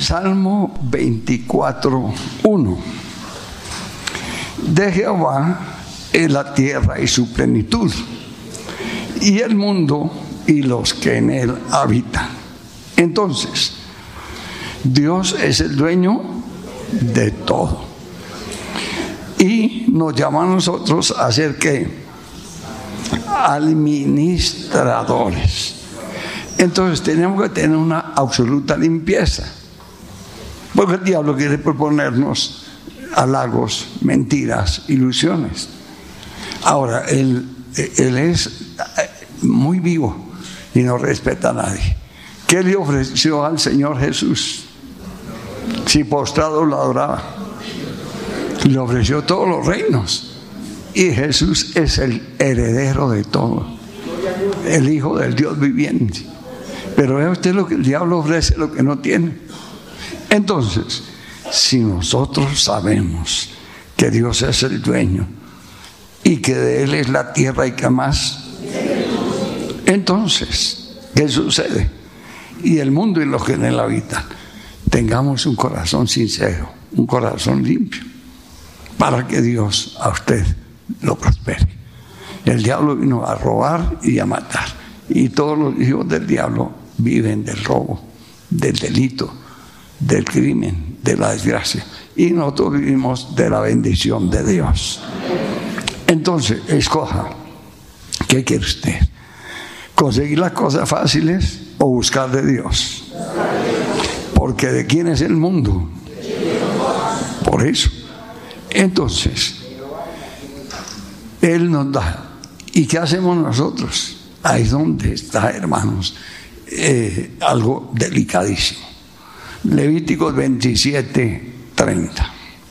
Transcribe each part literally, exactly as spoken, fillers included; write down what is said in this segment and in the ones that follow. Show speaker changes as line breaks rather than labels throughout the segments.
Salmo veinticuatro, uno. De Jehová es la tierra y su plenitud, y el mundo y los que en él habitan. Entonces, Dios es el dueño de todo. Y nos llama a nosotros a ser ¿qué? Administradores. Entonces tenemos que tener una absoluta limpieza, porque el diablo quiere proponernos halagos, mentiras, ilusiones. Ahora, él, él es muy vivo y no respeta a nadie. ¿Qué le ofreció al Señor Jesús? Si postrado lo adoraba, le ofreció todos los reinos. Y Jesús es el heredero de todo, el Hijo del Dios viviente. Pero vea usted lo que el diablo ofrece, lo que no tiene. Entonces, si nosotros sabemos que Dios es el dueño y que de Él es la tierra y que más, entonces, ¿qué sucede? Y el mundo y los que en él habitan, tengamos un corazón sincero, un corazón limpio, para que Dios a usted lo prospere. El diablo vino a robar y a matar, y todos los hijos del diablo viven del robo, del delito, del crimen, de la desgracia, y nosotros vivimos de la bendición de Dios. Entonces, escoja, ¿qué quiere usted? ¿Conseguir las cosas fáciles o buscar de Dios? Porque ¿de quién es el mundo? Por eso. Entonces, Él nos da. ¿Y qué hacemos nosotros? Ahí es donde está, hermanos, eh, algo delicadísimo. Levíticos veintisiete, treinta.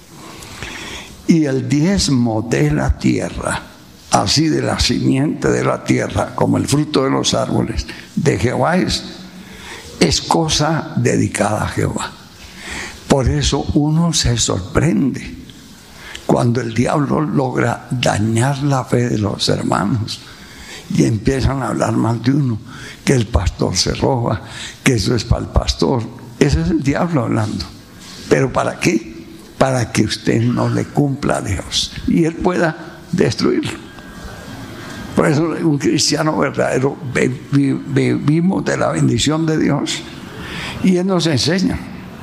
Y el diezmo de la tierra, así de la simiente de la tierra, como el fruto de los árboles, de Jehová es, es cosa dedicada a Jehová. Por eso uno se sorprende cuando el diablo logra dañar la fe de los hermanos y empiezan a hablar mal de uno, que el pastor se roba, que eso es para el pastor. Ese es el diablo hablando. ¿Pero para qué? Para que usted no le cumpla a Dios y él pueda destruirlo. Por eso un cristiano verdadero vivimos de la bendición de Dios, y él nos enseña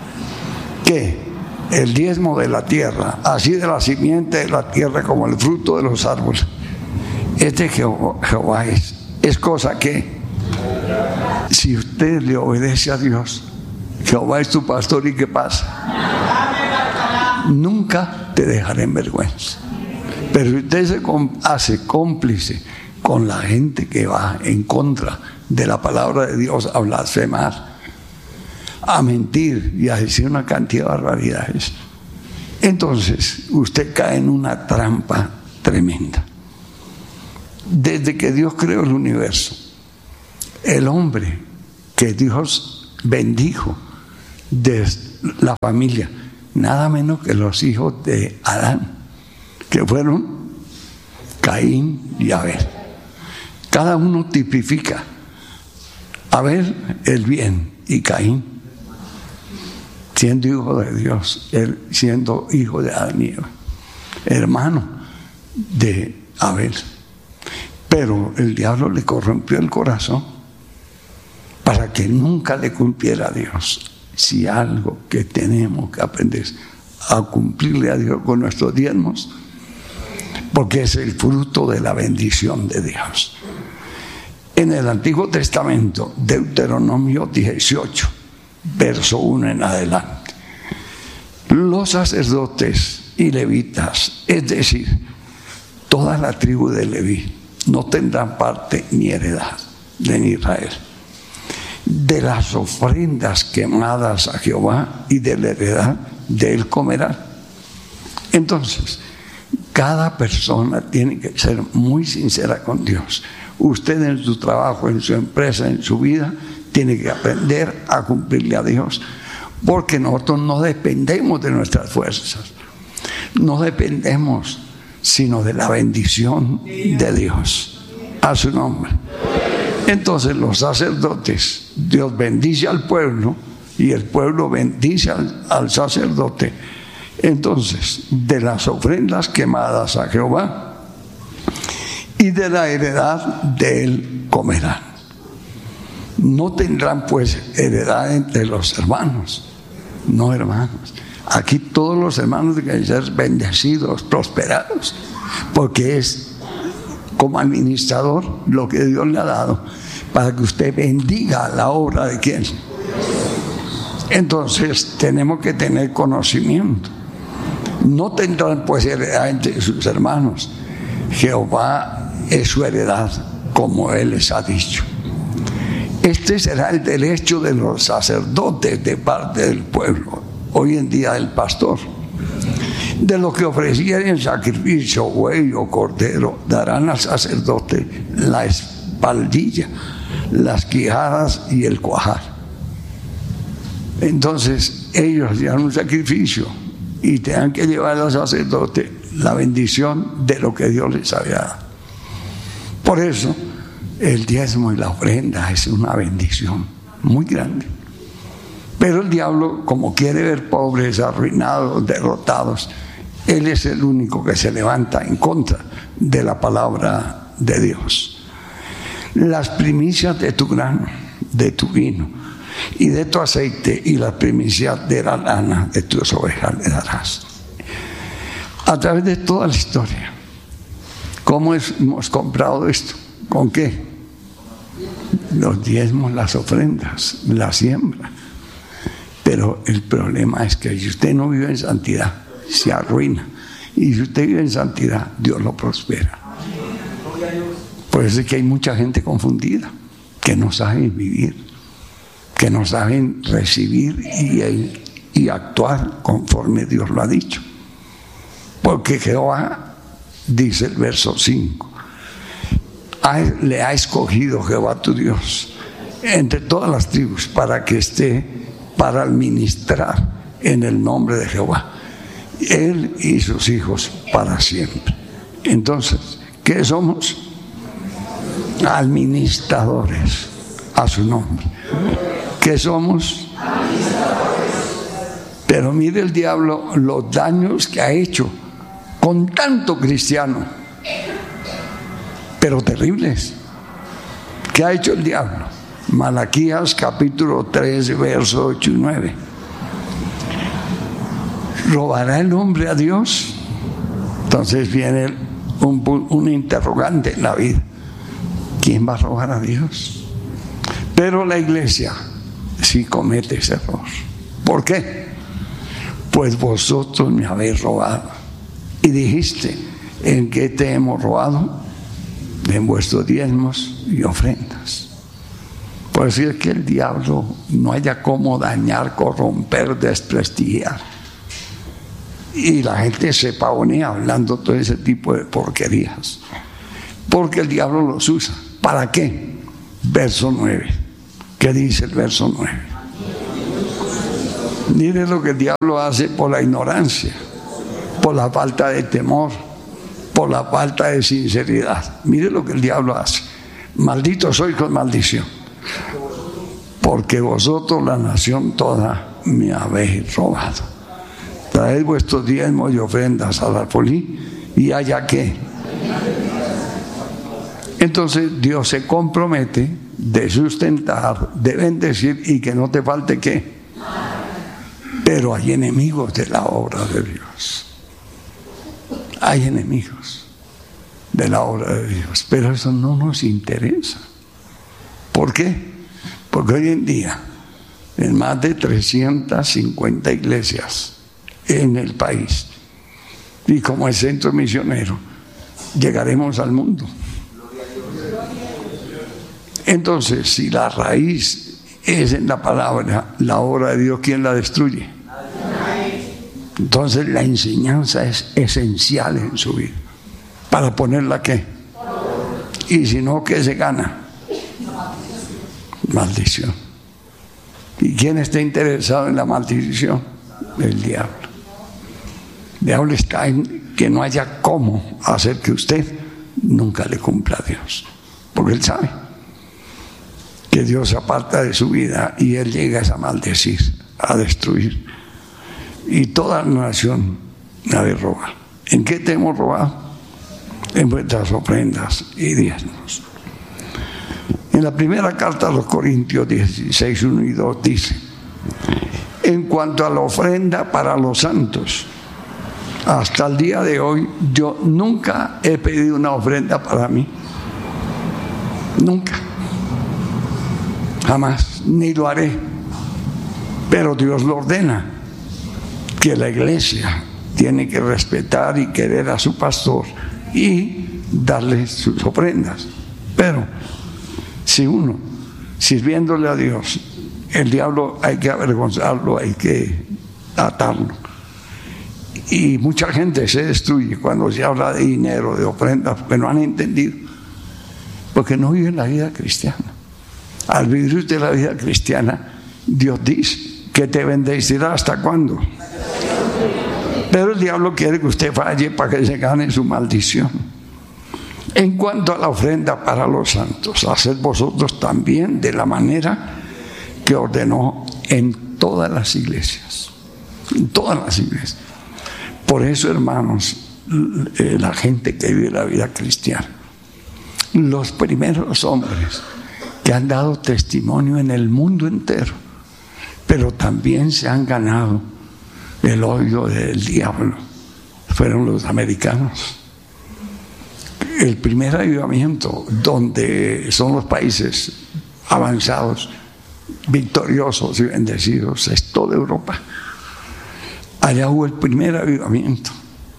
que el diezmo de la tierra, así de la simiente de la tierra como el fruto de los árboles, es de Jehová, Jehová es, es cosa que, si usted le obedece a Dios, Jehová es tu pastor, ¿y qué pasa? Nunca te dejaré en vergüenza. Pero si usted se hace cómplice con la gente que va en contra de la palabra de Dios, a blasfemar, a mentir y a decir una cantidad de barbaridades, entonces usted cae en una trampa tremenda. Desde que Dios creó el universo, el hombre que Dios bendijo de la familia, nada menos que los hijos de Adán, que fueron Caín y Abel. Cada uno tipifica: Abel el bien y Caín siendo hijo de Dios, él siendo hijo de Adán y Eva, hermano de Abel. Pero el diablo le corrompió el corazón para que nunca le cumpliera a Dios. Si algo que tenemos que aprender es a cumplirle a Dios con nuestros diezmos, porque es el fruto de la bendición de Dios. En el Antiguo Testamento, Deuteronomio dieciocho, verso uno en adelante, los sacerdotes y levitas, es decir, toda la tribu de Leví, no tendrán parte ni heredad en Israel de las ofrendas quemadas a Jehová, y de la heredad de él comerán. Entonces, cada persona tiene que ser muy sincera con Dios. Usted en su trabajo, en su empresa, en su vida, tiene que aprender a cumplirle a Dios, porque nosotros no dependemos de nuestras fuerzas, no dependemos sino de la bendición de Dios. A su nombre. Entonces los sacerdotes, Dios bendice al pueblo y el pueblo bendice al, al sacerdote, entonces de las ofrendas quemadas a Jehová y de la heredad de él comerán. No tendrán pues heredad entre los hermanos. No, hermanos. Aquí todos los hermanos deben ser bendecidos, prosperados, porque es como administrador lo que Dios le ha dado para que usted bendiga la obra de quién. Entonces tenemos que tener conocimiento. No tendrán pues heredad entre sus hermanos. Jehová es su heredad, como él les ha dicho. Este será el derecho de los sacerdotes de parte del pueblo, hoy en día del pastor. De lo que ofrecieren sacrificio, buey o cordero, darán al sacerdote la espaldilla, las quijadas y el cuajar. Entonces ellos llevan un sacrificio y tengan que llevar al sacerdote la bendición de lo que Dios les había dado. Por eso el diezmo y la ofrenda es una bendición muy grande. Pero el diablo, como quiere ver pobres, arruinados, derrotados, él es el único que se levanta en contra de la palabra de Dios. Las primicias de tu grano, de tu vino y de tu aceite, y las primicias de la lana de tus ovejas le darás. A través de toda la historia, ¿cómo hemos comprado esto? ¿Con qué? Los diezmos, las ofrendas, la siembra. Pero el problema es que si usted no vive en santidad, se arruina. Y si usted vive en santidad, Dios lo prospera. Por eso es que hay mucha gente confundida, que no saben vivir, que no saben recibir y, y actuar conforme Dios lo ha dicho. Porque Jehová, dice el verso cinco, le ha escogido Jehová tu Dios entre todas las tribus para que esté para administrar en el nombre de Jehová, él y sus hijos para siempre. Entonces, ¿qué somos? Administradores a su nombre. ¿Qué somos? Pero mire el diablo los daños que ha hecho con tanto cristiano, pero terribles. ¿Qué ha hecho el diablo? Malaquías capítulo tres, versos ocho y nueve. ¿Robará el hombre a Dios? Entonces viene un, un interrogante en la vida. ¿Quién va a robar a Dios? Pero la iglesia sí comete ese error. ¿Por qué? Pues vosotros me habéis robado. Y dijiste, ¿en qué te hemos robado? En vuestros diezmos y ofrendas. Por eso es que el diablo no haya cómo dañar, corromper, desprestigiar. Y la gente se pavonea hablando todo ese tipo de porquerías. Porque el diablo los usa. ¿Para qué? Verso nueve. ¿Qué dice el verso nueve? Mire lo que el diablo hace por la ignorancia, por la falta de temor, por la falta de sinceridad. Mire lo que el diablo hace. Maldito soy con maldición, porque vosotros, la nación toda, me habéis robado. Traed vuestros diezmos y ofrendas al alfolí, y haya que. Entonces Dios se compromete de sustentar, de bendecir y que no te falte qué. Pero hay enemigos de la obra de Dios. Hay enemigos de la obra de Dios, pero eso no nos interesa. ¿Por qué? Porque hoy en día, en más de trescientas cincuenta iglesias en el país, y como el centro misionero, llegaremos al mundo. Entonces, si la raíz es en la palabra, la obra de Dios, ¿quién la destruye? Entonces la enseñanza es esencial en su vida. ¿Para ponerla qué? Y si no, ¿qué se gana? Maldición. ¿Y quién está interesado en la maldición? El diablo. El diablo está en que no haya cómo hacer que usted nunca le cumpla a Dios. Porque él sabe que Dios aparta de su vida y él llega a maldecir, a destruir. Y toda la nación ha de robar. ¿En qué te hemos robado? En vuestras ofrendas y diezmos. En la primera carta a los Corintios dieciséis, uno y dos dice: en cuanto a la ofrenda para los santos, hasta el día de hoy yo nunca he pedido una ofrenda para mí. Nunca. Jamás. Ni lo haré. Pero Dios lo ordena, que la iglesia tiene que respetar y querer a su pastor y darle sus ofrendas. Pero si uno, sirviéndole a Dios, el diablo hay que avergonzarlo, hay que atarlo. Y mucha gente se destruye cuando se habla de dinero, de ofrendas, porque no han entendido, porque no viven la vida cristiana. Al vivir usted la vida cristiana, Dios dice que te bendecirá hasta cuándo. Pero el diablo quiere que usted falle para que se gane su maldición. En cuanto a la ofrenda para los santos, haced vosotros también de la manera que ordenó en todas las iglesias. En todas las iglesias. Por eso, hermanos, la gente que vive la vida cristiana, los primeros hombres que han dado testimonio en el mundo entero, pero también se han ganado el odio del diablo, fueron los americanos. El primer avivamiento, donde son los países avanzados, victoriosos y bendecidos, es toda Europa. Allá hubo el primer avivamiento.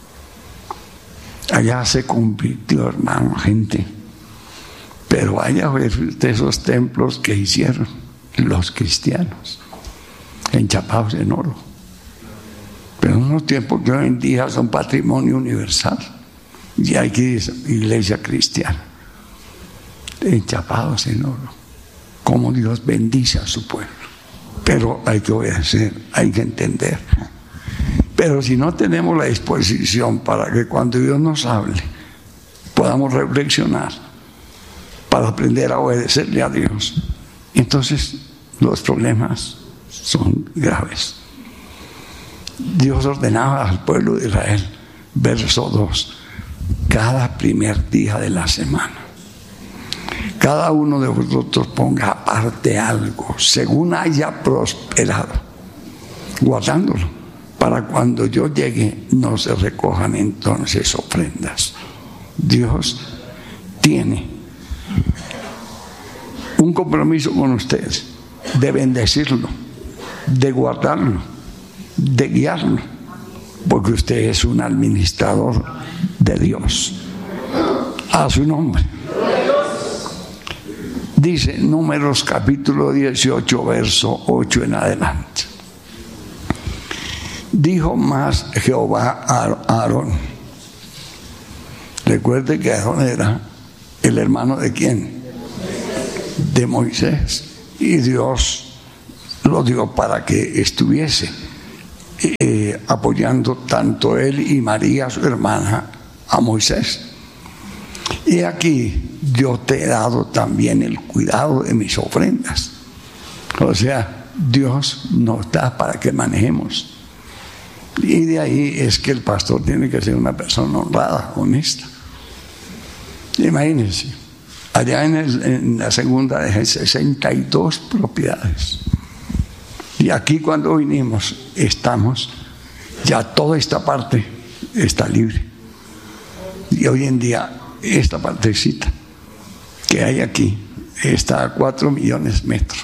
Allá se convirtió, hermano, gente. Pero allá fue de esos templos que hicieron los cristianos, enchapados en oro. Pero en unos tiempos que hoy en día son patrimonio universal. Y hay que ir a iglesia cristiana, enchapados en oro. Como Dios bendice a su pueblo. Pero hay que obedecer, hay que entender. Pero si no tenemos la disposición para que cuando Dios nos hable podamos reflexionar para aprender a obedecerle a Dios, entonces los problemas son graves. Dios ordenaba al pueblo de Israel, verso dos, cada primer día de la semana, cada uno de vosotros ponga aparte algo según haya prosperado, guardándolo, para cuando yo llegue no se recojan entonces ofrendas. Dios tiene un compromiso con ustedes de bendecirlo, de guardarlo, de guiarlo, porque usted es un administrador de Dios. A su nombre. Dice Números capítulo dieciocho, verso ocho en adelante. Dijo más Jehová a Aarón. Recuerde que Aarón era el hermano de quién? De Moisés. Y Dios lo dio para que estuviese eh, apoyando tanto él y María, su hermana, a Moisés. Y aquí yo te he dado también el cuidado de mis ofrendas. O sea, Dios nos da para que manejemos. Y de ahí es que el pastor tiene que ser una persona honrada, honesta. Imagínense, allá en, el, en la segunda de sesenta y dos propiedades. Y aquí cuando vinimos, estamos, ya toda esta parte está libre. Y hoy en día, esta partecita que hay aquí está a cuatro millones de metros.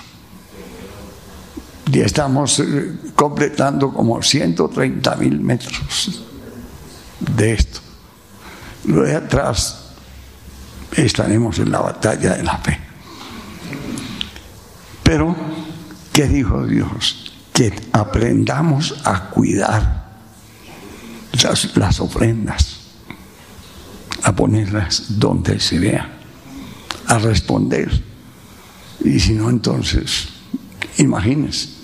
Y estamos completando como ciento treinta mil metros de esto. Luego de atrás estaremos en la batalla de la fe. Pero, ¿qué dijo Dios? Que aprendamos a cuidar las, las ofrendas, a ponerlas donde se vea, a responder. Y si no, entonces, imagínense.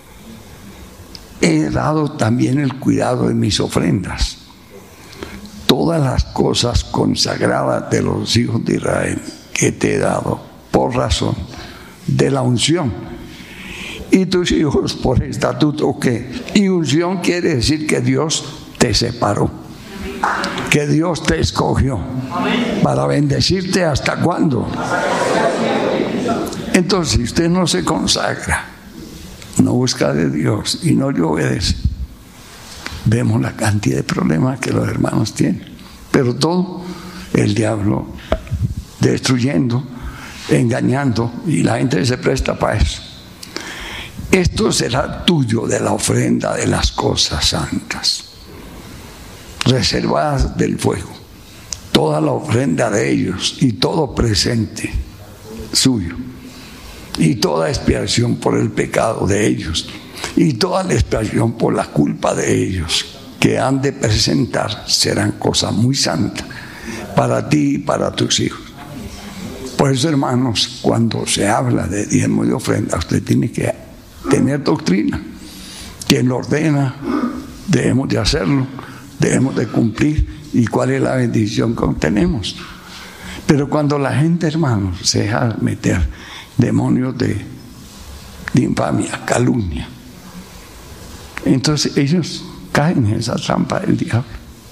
He dado también el cuidado de mis ofrendas. Todas las cosas consagradas de los hijos de Israel que te he dado por razón de la unción. Y tus hijos por estatuto, ¿qué? Y unción quiere decir que Dios te separó, que Dios te escogió para bendecirte. ¿Hasta cuándo? Entonces, si usted no se consagra, no busca de Dios y no le obedece, vemos la cantidad de problemas que los hermanos tienen. Pero todo el diablo destruyendo, engañando, y la gente se presta para eso. Esto será tuyo de la ofrenda de las cosas santas, reservadas del fuego, toda la ofrenda de ellos y todo presente suyo, y toda expiación por el pecado de ellos, y toda la expiación por la culpa de ellos que han de presentar serán cosas muy santas para ti y para tus hijos. Por eso, hermanos, cuando se habla de diezmo y de ofrenda, usted tiene que tener doctrina. Quien lo ordena, debemos de hacerlo, debemos de cumplir, y cuál es la bendición que obtenemos. Pero cuando la gente, hermanos, se deja meter demonios de, de infamia, calumnia, entonces ellos caen en esa trampa del diablo.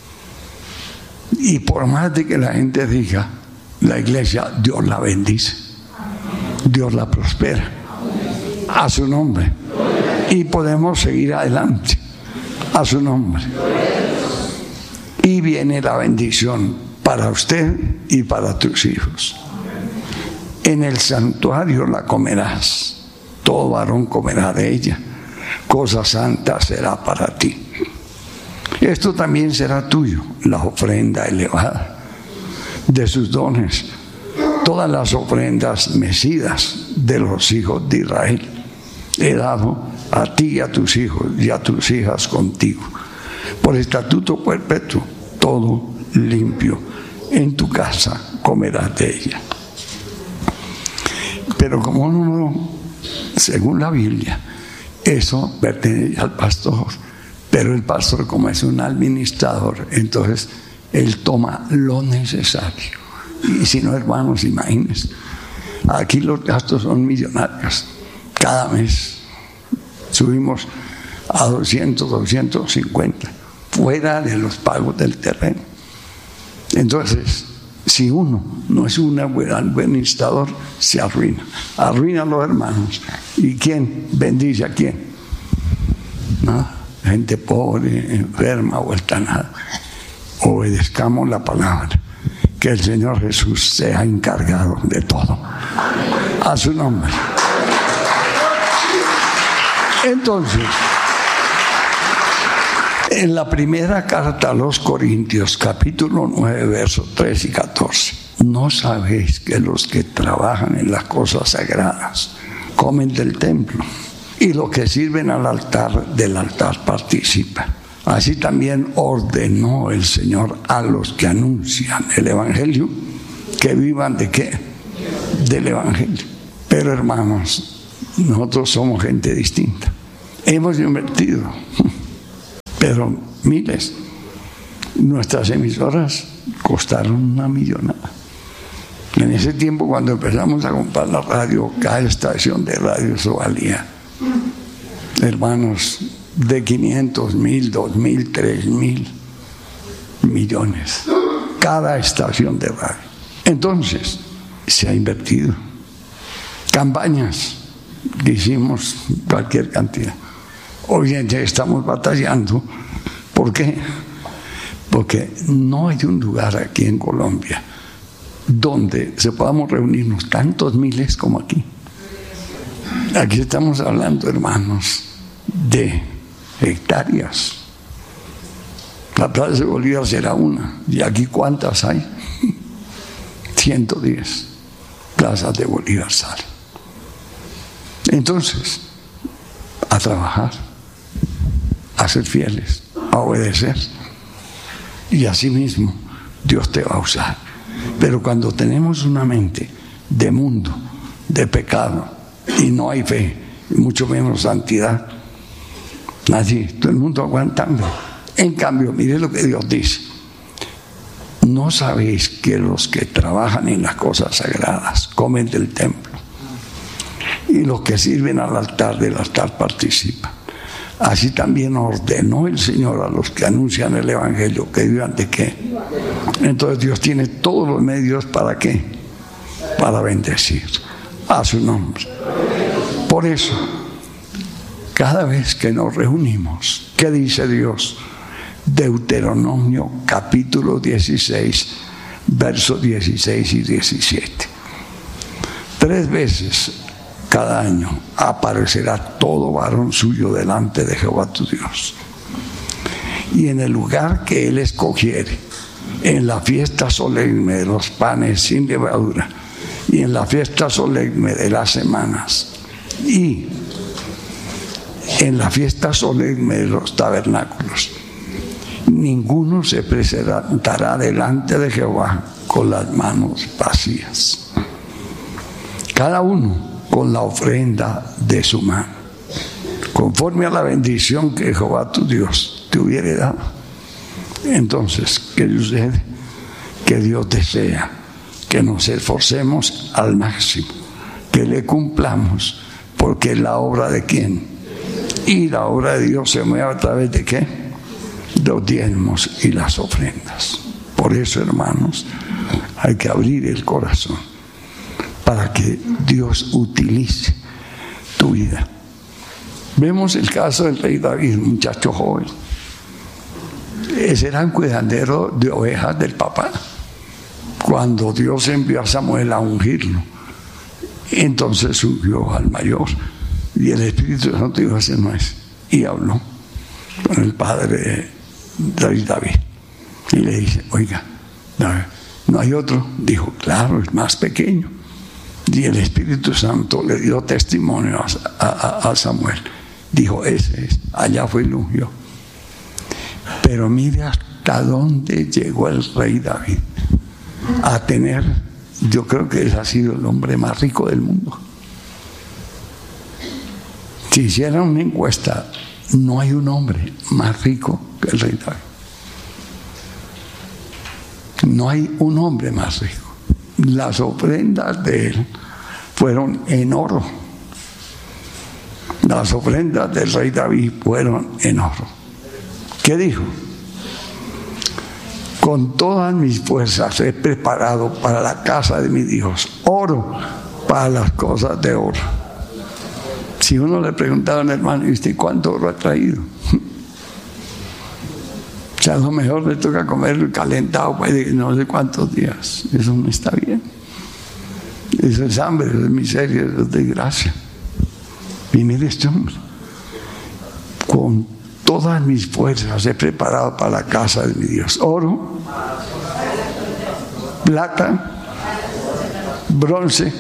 Y por más de que la gente diga, la iglesia, Dios la bendice, Dios la prospera, a su nombre, y podemos seguir adelante a su nombre. Y viene la bendición para usted y para tus hijos. En el santuario la comerás, todo varón comerá de ella, cosa santa será para ti. Esto también será tuyo, la ofrenda elevada de sus dones, todas las ofrendas mecidas de los hijos de Israel. He dado a ti y a tus hijos y a tus hijas contigo, por estatuto perpetuo, todo limpio en tu casa comerás de ella. Pero como uno, según la Biblia, eso pertenece al pastor, pero el pastor, como es un administrador, entonces él toma lo necesario. Y si no, hermanos, imagínense, aquí los gastos son millonarios. Cada mes subimos a doscientos, doscientos cincuenta, fuera de los pagos del terreno. Entonces, si uno no es un buen administrador, se arruina. Arruina a los hermanos. ¿Y quién bendice a quién? ¿No? Gente pobre, enferma, vuelta a nada. Obedezcamos la palabra. Que el Señor Jesús sea encargado de todo. A su nombre. Entonces, en la primera carta a los Corintios, capítulo nueve, versos tres y catorce, ¿no sabéis que los que trabajan en las cosas sagradas comen del templo, y los que sirven al altar, del altar participan? Así también ordenó el Señor a los que anuncian el Evangelio que vivan ¿de qué? Del Evangelio. Pero, hermanos, nosotros somos gente distinta. Hemos invertido, pero miles. Nuestras emisoras costaron una millonada. En ese tiempo, cuando empezamos a comprar la radio, cada estación de radio eso valía, hermanos, de quinientos mil, dos mil, tres mil millones cada estación de radio. Entonces se ha invertido. Campañas que hicimos cualquier cantidad. Hoy en día estamos batallando. ¿Por qué? Porque no hay un lugar aquí en Colombia donde se podamos reunirnos tantos miles como aquí. Aquí estamos hablando, hermanos, de hectáreas. La Plaza de Bolívar será una. ¿Y aquí cuántas hay? ciento diez plazas de Bolívar salen. Entonces, a trabajar, a ser fieles, a obedecer. Y así mismo Dios te va a usar. Pero cuando tenemos una mente de mundo, de pecado, y no hay fe, y mucho menos santidad, nadie, todo el mundo aguantando. En cambio, mire lo que Dios dice: ¿no sabéis que los que trabajan en las cosas sagradas comen del templo, y los que sirven al altar del altar participan. Así también ordenó el Señor a los que anuncian el Evangelio que vivan de qué. Entonces Dios tiene todos los medios para qué, para bendecir a su nombre. Por eso, cada vez que nos reunimos, ¿qué dice Dios? Deuteronomio capítulo dieciséis, versos dieciséis y diecisiete. Tres veces cada año aparecerá todo varón suyo delante de Jehová tu Dios. Y en el lugar que él escogiere, en la fiesta solemne de los panes sin levadura, y en la fiesta solemne de las semanas, y en la fiesta solemne de los tabernáculos, ninguno se presentará delante de Jehová con las manos vacías. Cada uno con la ofrenda de su mano, conforme a la bendición que Jehová tu Dios te hubiere dado. Entonces, ¿qué sucede? Que Dios desea que nos esforcemos al máximo, que le cumplamos, porque la obra de quién, y la obra de Dios se mueve a través de qué, los diezmos y las ofrendas. Por eso, hermanos, hay que abrir el corazón para que Dios utilice tu vida. Vemos el caso del rey David, un muchacho joven. Ese era un cuidadero de ovejas del papá. Cuando Dios envió a Samuel a ungirlo, entonces ungió al mayor, y el Espíritu Santo dijo: ese no es. Y habló con el padre de David y le dice: oiga, ¿no hay otro? Dijo: claro, es más pequeño. Y el Espíritu Santo le dio testimonio a, a, a Samuel. Dijo: ese es. Allá fue y lo ungió. Pero mire hasta dónde llegó el rey David, a tener, yo creo que él ha sido el hombre más rico del mundo. Si hiciera una encuesta, no hay un hombre más rico que el rey David. No hay un hombre más rico. Las ofrendas de él fueron en oro. Las ofrendas del rey David fueron en oro. ¿Qué dijo? Con todas mis fuerzas he preparado para la casa de mi Dios oro para las cosas de oro. Si uno le preguntaba a un hermano: ¿y usted cuánto oro ha traído? O sea, a lo mejor le toca comer calentado pues, no sé cuántos días. Eso no está bien. Eso es hambre, eso es miseria, eso es desgracia. Y mire este hombre: con todas mis fuerzas he preparado para la casa de mi Dios oro, plata, bronce,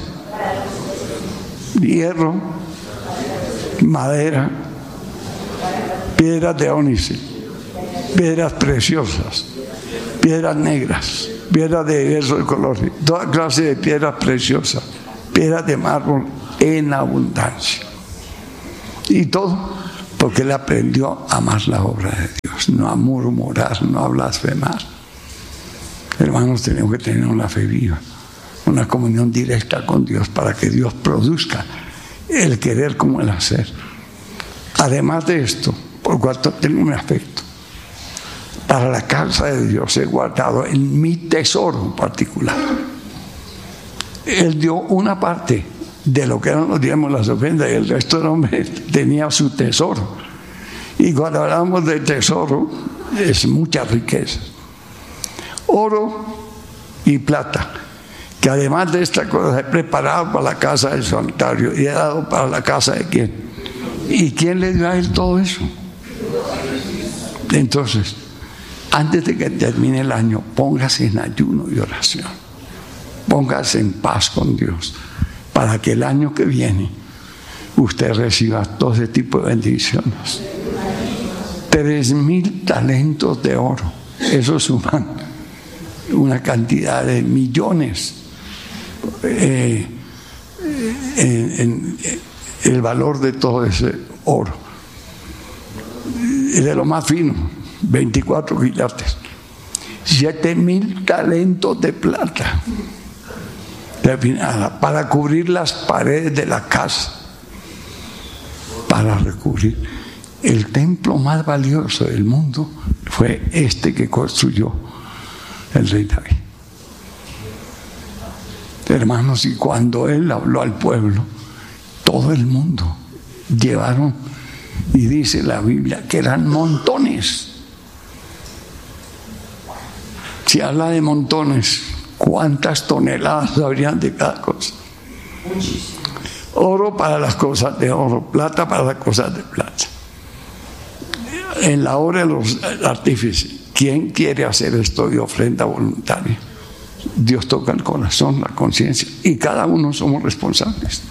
hierro, madera, piedras de ónice, piedras preciosas, piedras negras, piedras de diversos colores, toda clase de piedras preciosas, piedras de mármol en abundancia. Y todo porque él aprendió a amar la obra de Dios, no a murmurar, no a blasfemar. Hermanos, tenemos que tener una fe viva, una comunión directa con Dios para que Dios produzca el querer como el hacer. Además de esto, por cuanto tengo un afecto para la casa de Dios, he guardado en mi tesoro particular. Él dio una parte de lo que eran los diezmos, las ofrendas, y el resto del hombre tenía su tesoro. Y cuando hablamos de tesoro, es mucha riqueza. Oro y plata, que además de esta cosa he preparado para la casa del santuario y he dado para la casa de quién. ¿Y quién le dio a él todo eso? Entonces, antes de que termine el año, póngase en ayuno y oración. Póngase en paz con Dios, para que el año que viene usted reciba todo ese tipo de bendiciones. Tres mil talentos de oro, eso suman una cantidad de millones eh, en, en, en el valor de todo ese oro. De lo más fino, veinticuatro quilates, siete mil talentos de plata. terminada, para cubrir las paredes de la casa, para recubrir. El templo más valioso del mundo fue este que construyó el rey David. Hermanos, y cuando él habló al pueblo, todo el mundo llevaron, y dice la Biblia que eran montones. Si habla de montones, ¿cuántas toneladas habrían de cada cosa? Oro para las cosas de oro, plata para las cosas de plata. En la hora de los artífices, ¿quién quiere hacer esto de ofrenda voluntaria? Dios toca el corazón, la conciencia, y cada uno somos responsables.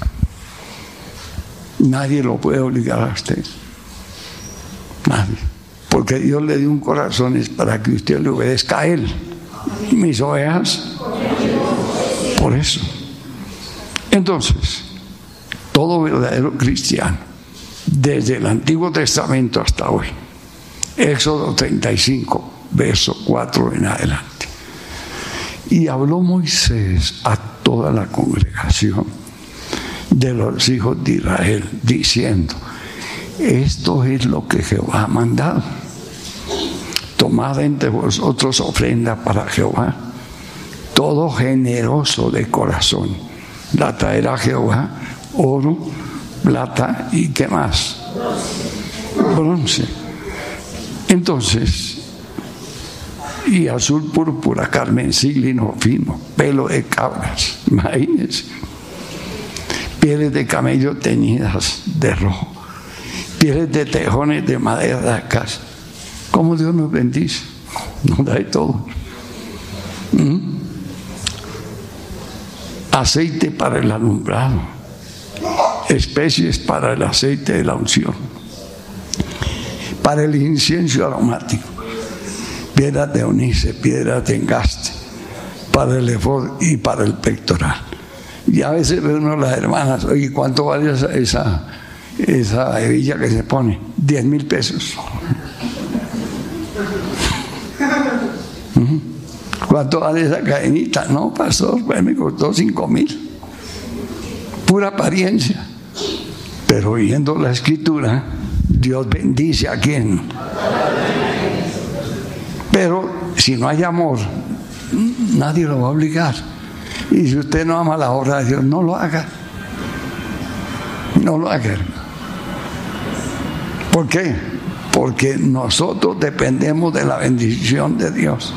Nadie lo puede obligar a usted. Nadie. Porque Dios le dio un corazón es para que usted le obedezca a Él. Mis ovejas. Por eso. Entonces, todo verdadero cristiano, desde el Antiguo Testamento hasta hoy, Éxodo treinta y cinco, verso cuatro en adelante. Y habló Moisés a toda la congregación de los hijos de Israel, diciendo: esto es lo que Jehová ha mandado. Tomad entre vosotros ofrenda para Jehová. Todo generoso de corazón la traerá Jehová, oro, plata y ¿qué más? Bronce. Entonces, y azul, púrpura, carmesí, lino fino, pelo de cabras, imagínense, pieles de camello teñidas de rojo, pieles de tejones de madera de casa. ¿Cómo Dios nos bendice? Nos da de todo. ¿Mm? Aceite para el alumbrado, especies para el aceite de la unción, para el incienso aromático, piedras de onice, piedras de engaste, para el efod y para el pectoral. Y a veces ve uno a las hermanas: oye, ¿cuánto vale esa, esa, esa hebilla que se pone? Diez mil pesos. ¿Cuánto vale esa cadenita? No, pastor, pues me costó cinco mil. Pura apariencia. Pero oyendo la escritura, Dios bendice a quien. Pero si no hay amor, nadie lo va a obligar. Y si usted no ama la obra de Dios, no lo haga. No lo haga. ¿Por qué? Porque nosotros dependemos de la bendición de Dios.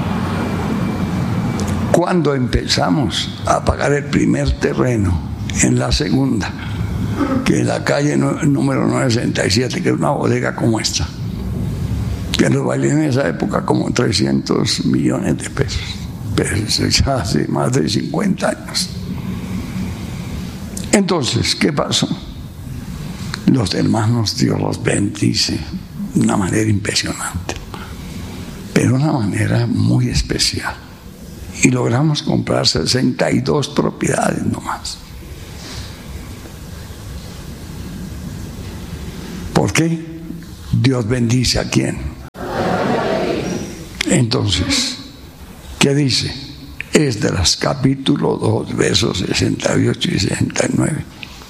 Cuando empezamos a pagar el primer terreno en la segunda, que es la calle número novecientos sesenta y siete, que es una bodega como esta, que nos valía en esa época como trescientos millones de pesos, pero ya hace más de cincuenta años. Entonces, ¿qué pasó? Los hermanos, Dios los bendice de una manera impresionante, pero de una manera muy especial. Y logramos comprar sesenta y dos propiedades nomás. ¿Por qué? Dios bendice a quién. Entonces, ¿qué dice? Esdras capítulo dos, versos sesenta y ocho y sesenta y nueve.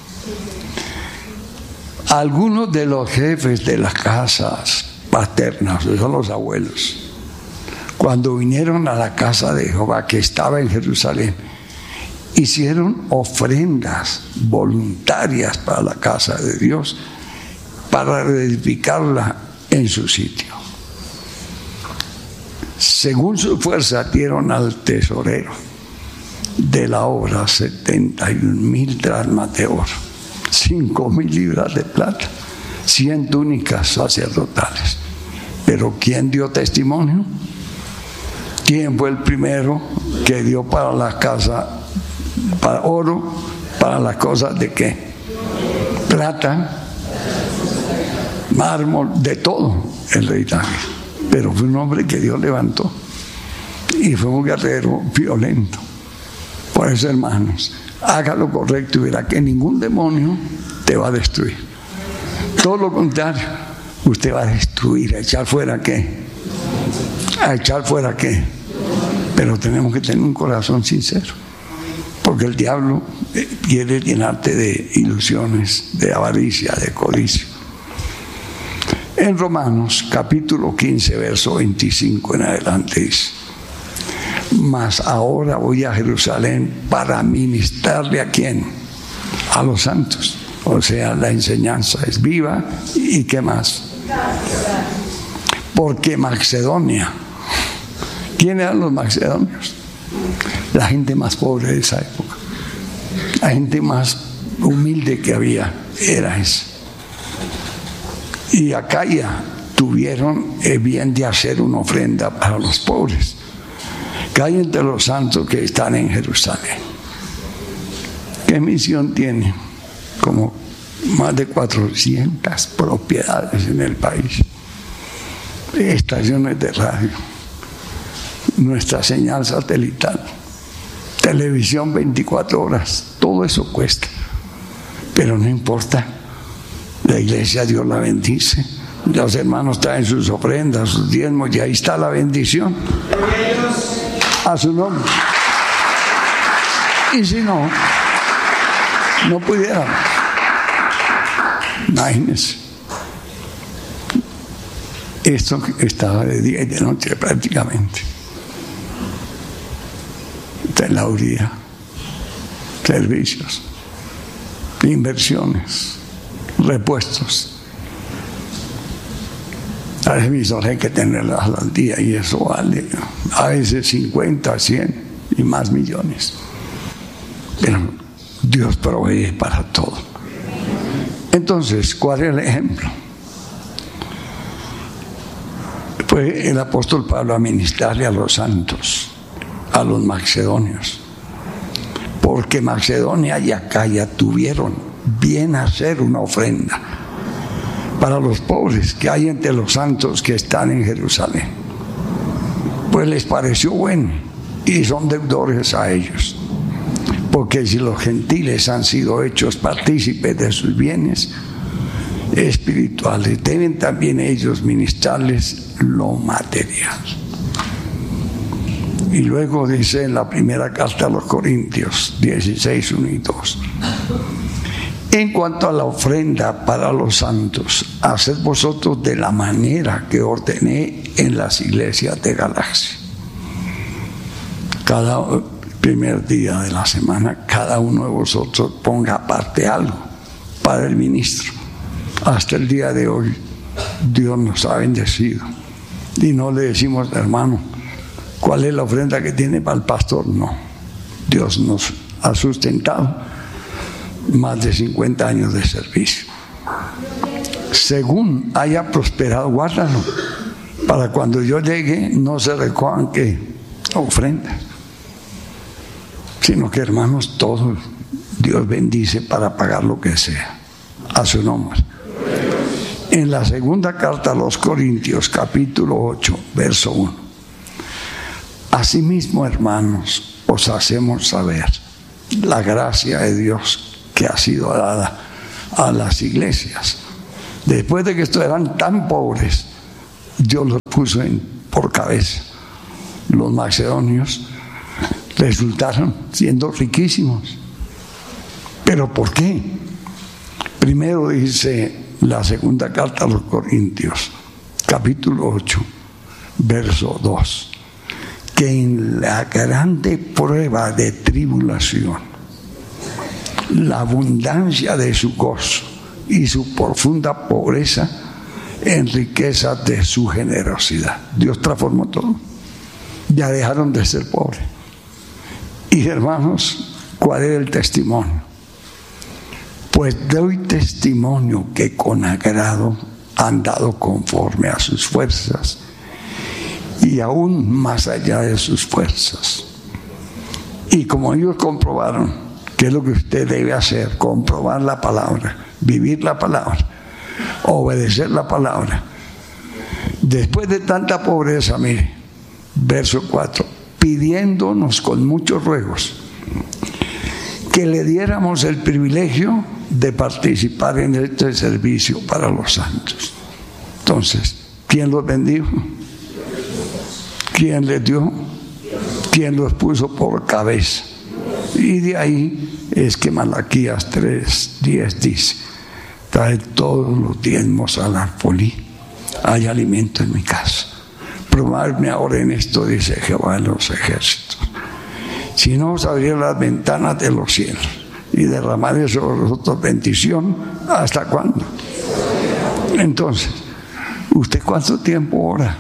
Algunos de los jefes de las casas paternas, esos son los abuelos, cuando vinieron a la casa de Jehová que estaba en Jerusalén, hicieron ofrendas voluntarias para la casa de Dios, para reedificarla en su sitio. Según su fuerza dieron al tesorero de la obra setenta y un mil dracmas de oro, cinco mil libras de plata, cien túnicas sacerdotales. Pero ¿quién dio testimonio? ¿Quién fue el primero que dio para la casa, para oro, para las cosas de qué? Plata, mármol, de todo, el rey David. Pero fue un hombre que Dios levantó y fue un guerrero violento. Por eso, hermanos, haga lo correcto y verá que ningún demonio te va a destruir. Todo lo contrario, usted va a destruir, a echar fuera qué, a echar fuera qué. Pero tenemos que tener un corazón sincero, porque el diablo quiere llenarte de ilusiones, de avaricia, de codicia. En Romanos capítulo quince, verso veinticinco en adelante dice: mas ahora voy a Jerusalén para ministrarle a quién, a los santos. O sea, la enseñanza es viva. ¿Y qué más? Porque Macedonia, ¿quiénes eran los macedonios? La gente más pobre de esa época, la gente más humilde que había, era esa. Y Acaya tuvieron el bien de hacer una ofrenda para los pobres, que hay entre los santos que están en Jerusalén. ¿Qué misión tiene? Como más de cuatrocientas propiedades en el país, estaciones de radio, nuestra señal satelital, televisión veinticuatro horas, todo eso cuesta, pero no importa. La iglesia, Dios la bendice, los hermanos traen sus ofrendas, sus diezmos, y ahí está la bendición a su nombre. Y si no, no pudiéramos. Imagínense, esto estaba de día y de noche prácticamente. Tesorería, servicios, inversiones, repuestos. A veces mis hay que tenerlas al día y eso vale a veces cincuenta, cien y más millones. Pero Dios provee para todo. Entonces, ¿cuál es el ejemplo? Fue el apóstol Pablo a ministrarle a los santos, a los macedonios, porque Macedonia y Acaya tuvieron bien hacer una ofrenda para los pobres que hay entre los santos que están en Jerusalén. Pues les pareció bueno y son deudores a ellos, porque si los gentiles han sido hechos partícipes de sus bienes espirituales, deben también ellos ministrarles lo material. Y luego dice en la primera carta a los Corintios dieciséis, uno y dos: en cuanto a la ofrenda para los santos, haced vosotros de la manera que ordené en las iglesias de Galacia. Cada primer día de la semana, cada uno de vosotros ponga aparte algo para el ministro. Hasta el día de hoy, Dios nos ha bendecido. Y no le decimos, hermano, ¿cuál es la ofrenda que tiene para el pastor? No. Dios nos ha sustentado más de cincuenta años de servicio. Según haya prosperado, guárdalo, para cuando yo llegue no se recojan que ofrendas, sino que, hermanos, todos Dios bendice para pagar lo que sea a su nombre. En la segunda carta a los Corintios, capítulo ocho, verso uno: asimismo, hermanos, os hacemos saber la gracia de Dios que ha sido dada a las iglesias. Después de que estos eran tan pobres, Dios los puso en, por cabeza. Los macedonios resultaron siendo riquísimos. ¿Pero por qué? Primero dice la segunda carta a los Corintios, capítulo ocho, verso dos, que en la grande prueba de tribulación, la abundancia de su gozo y su profunda pobreza en riquezas de su generosidad. Dios transformó todo. Ya dejaron de ser pobres. Y hermanos, ¿cuál es el testimonio? Pues doy testimonio que con agrado han dado conforme a sus fuerzas y aún más allá de sus fuerzas. Y como ellos comprobaron, ¿qué es lo que usted debe hacer? Comprobar la palabra, vivir la palabra, obedecer la palabra. Después de tanta pobreza, mire, verso cuatro, pidiéndonos con muchos ruegos que le diéramos el privilegio de participar en este servicio para los santos. Entonces, ¿quién los bendijo? ¿Quién les dio? ¿Quién los puso por cabeza? Y de ahí es que Malaquías tres diez dice: trae todos los diezmos al alfolí, hay alimento en mi casa. Probadme ahora en esto, dice Jehová de los ejércitos. Si no os abriera las ventanas de los cielos y derramaré sobre vosotros bendición, ¿hasta cuándo? Entonces, ¿usted cuánto tiempo ora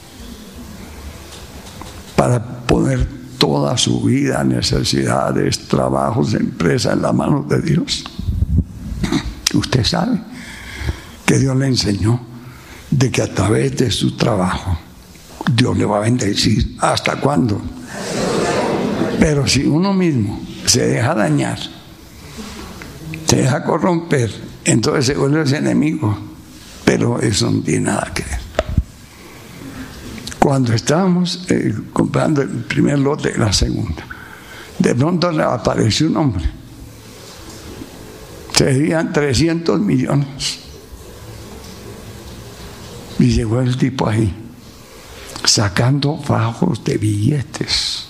para poner toda su vida, necesidades, trabajos, empresas en las manos de Dios? Usted sabe que Dios le enseñó de que a través de su trabajo Dios le va a bendecir. ¿Hasta cuándo? Pero si uno mismo se deja dañar, se deja corromper, entonces se vuelve ese enemigo. Pero eso no tiene nada que ver. Cuando estábamos eh, comprando el primer lote de la segunda, de pronto le apareció un hombre. Se debían trescientos millones. Y llegó el tipo ahí, sacando fajos de billetes.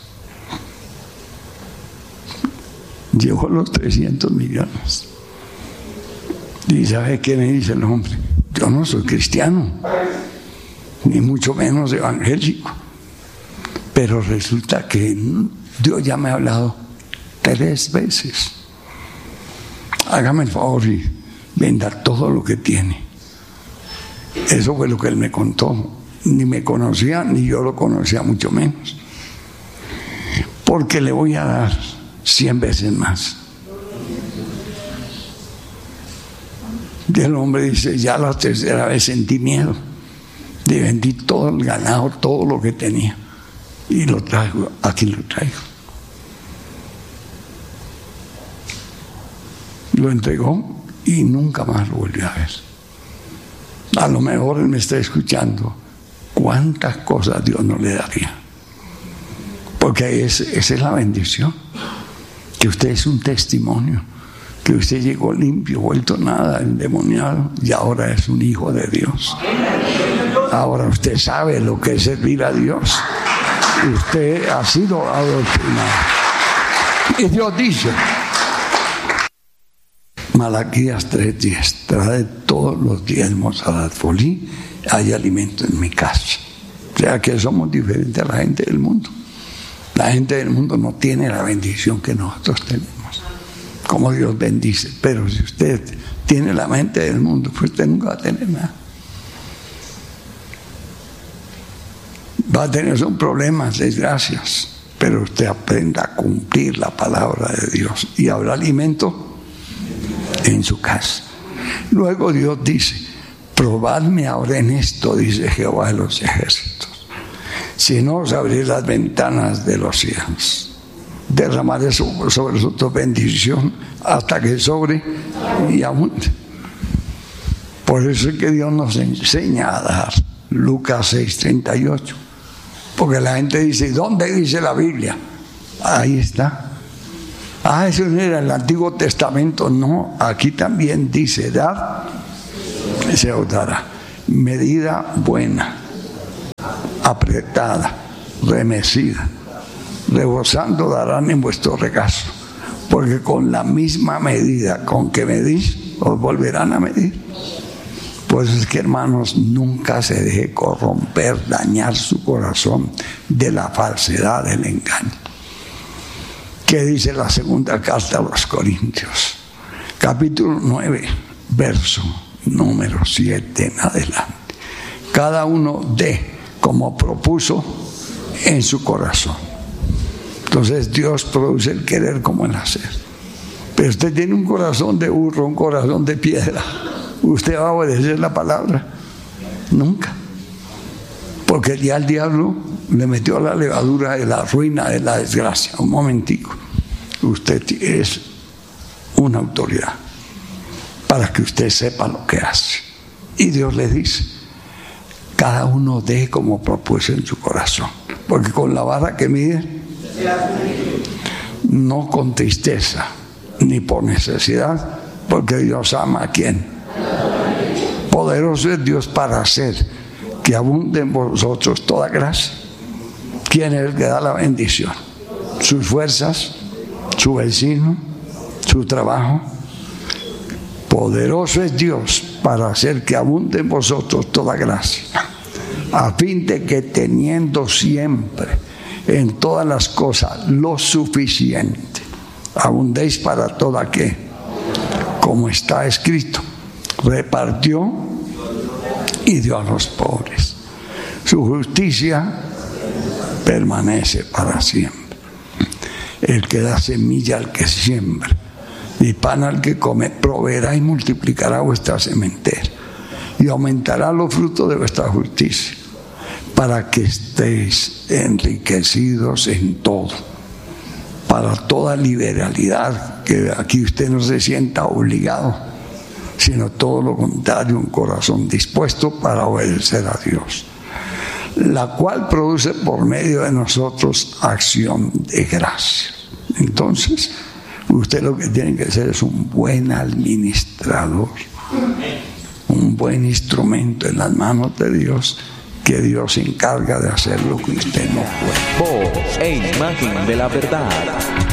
Llegó los trescientos millones. ¿Y sabe qué me dice el hombre? Yo no soy cristiano, ni mucho menos evangélico. Pero resulta que Dios ya me ha hablado tres veces. Hágame el favor y venda todo lo que tiene. Eso fue lo que él me contó. Ni me conocía, ni yo lo conocía, mucho menos. Porque le voy a dar cien veces más. Y el hombre dice: ya la tercera vez sentí miedo. Y vendí todo el ganado, todo lo que tenía. Y lo traigo, aquí lo traigo. Lo entregó y nunca más lo volvió a ver. A lo mejor él me está escuchando. ¿Cuántas cosas Dios no le daría? Porque es, esa es la bendición. Que usted es un testimonio. Que usted llegó limpio, vuelto nada, endemoniado, y ahora es un hijo de Dios. Ahora usted sabe lo que es servir a Dios. Usted ha sido adoctrinado. Y Dios dice, Malaquías tres diez: trae todos los diezmos al alfolí, hay alimento en mi casa. O sea que somos diferentes a la gente del mundo. La gente del mundo no tiene la bendición que nosotros tenemos. Como Dios bendice. Pero si usted tiene la mente del mundo, pues usted nunca va a tener nada. Va a tener son problemas, desgracias. Pero usted aprenda a cumplir la palabra de Dios. Y habrá alimento en su casa. Luego Dios dice: probadme ahora en esto, dice Jehová de los ejércitos. Si no os abriré las ventanas de los cielos, derramaré sobre vosotros bendición hasta que sobre y abunde. Por eso es que Dios nos enseña a dar. Lucas seis treinta y ocho. Porque la gente dice: ¿dónde dice la Biblia? Ahí está. Ah, eso no era el Antiguo Testamento. No, aquí también dice: dad, se os dará. Medida buena, apretada, remecida, rebosando darán en vuestro regazo, porque con la misma medida con que medís, os volverán a medir. Por eso es que, hermanos, nunca se deje corromper, dañar su corazón de la falsedad, del engaño. ¿Qué dice la segunda carta a los Corintios? Capítulo nueve, verso número siete en adelante. Cada uno dé como propuso en su corazón. Entonces Dios produce el querer como el hacer. Pero usted tiene un corazón de burro, un corazón de piedra. ¿Usted va a obedecer la palabra? Nunca. Porque ya el diablo le metió la levadura de la ruina, de la desgracia. Un momentico. Usted es una autoridad para que usted sepa lo que hace. Y Dios le dice: cada uno dé como propuso en su corazón. Porque con la vara que mide, no con tristeza, ni por necesidad, porque Dios ama a quien. Poderoso es Dios para hacer que abunde en vosotros toda gracia. ¿Quién es el que da la bendición? Sus fuerzas su vecino, su trabajo. Poderoso es Dios para hacer que abunde en vosotros toda gracia, a fin de que teniendo siempre en todas las cosas lo suficiente, abundéis para toda que, como está escrito, repartió y dio a los pobres. Su justicia permanece para siempre. El que da semilla al que siembra y pan al que come, proveerá y multiplicará vuestra sementera y aumentará los frutos de vuestra justicia, para que estéis enriquecidos en todo, para toda liberalidad, que aquí usted no se sienta obligado, sino todo lo contrario, un corazón dispuesto para obedecer a Dios, la cual produce por medio de nosotros acción de gracias. Entonces, usted lo que tiene que ser es un buen administrador, un buen instrumento en las manos de Dios, que Dios se encarga de hacer lo que usted no puede.
Voz e imagen de la verdad.